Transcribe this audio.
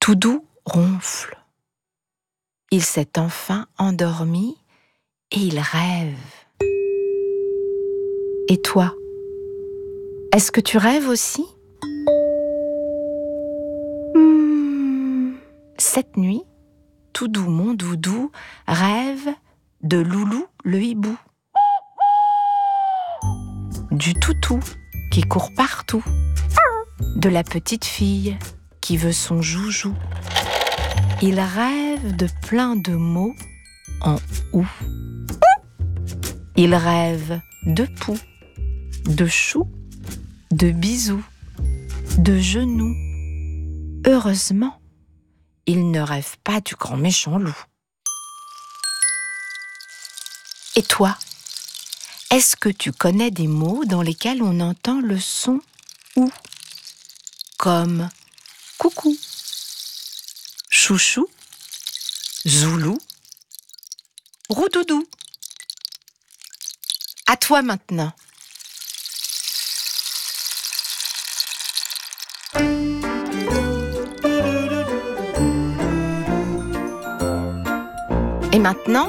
Toudou ronfle. Il s'est enfin endormi et il rêve. Et toi, est-ce que tu rêves aussi ? Cette nuit, Toudou mon doudou rêve de Loulou le hibou, du toutou qui court partout, de la petite fille qui veut son joujou. Il rêve de plein de mots en ou. Il rêve de poux, de chou, de bisous, de genoux. Heureusement, il ne rêve pas du grand méchant loup. Et toi, est-ce que tu connais des mots dans lesquels on entend le son ou, comme coucou, chouchou, zoulou, roudoudou? À toi maintenant. Et maintenant,